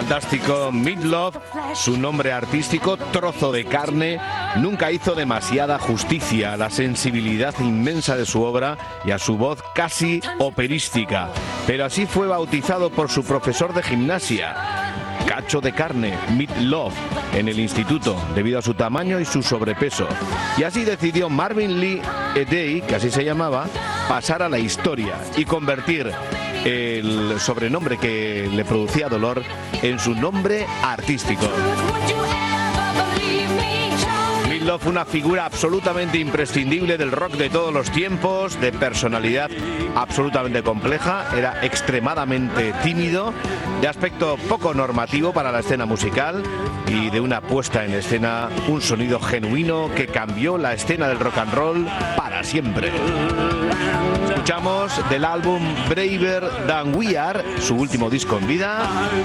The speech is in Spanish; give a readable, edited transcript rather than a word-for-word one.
fantástico Meat Loaf, su nombre artístico, Trozo de Carne, nunca hizo demasiada justicia a la sensibilidad inmensa de su obra y a su voz casi operística, pero así fue bautizado por su profesor de gimnasia, Cacho de Carne, Meat Loaf, en el instituto, debido a su tamaño y su sobrepeso. Y así decidió Marvin Lee Edey, que así se llamaba, pasar a la historia y convertir el sobrenombre que le producía dolor en su nombre artístico. Meat Loaf, una figura absolutamente imprescindible del rock de todos los tiempos, de personalidad absolutamente compleja, era extremadamente tímido, de aspecto poco normativo para la escena musical y de una puesta en escena, un sonido genuino que cambió la escena del rock and roll para siempre. Escuchamos del álbum Braver Than We Are, su último disco en vida.